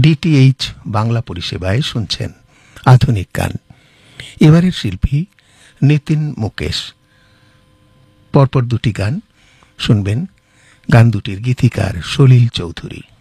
DTH Bangla পরিষেবায় শুনছেন আধুনিক গান। এবারের শিল্পী নিতিন মুকেশ। পরপর দুটি গান শুনবেন। গান দুটির গীতিকার সলিল চৌধুরী।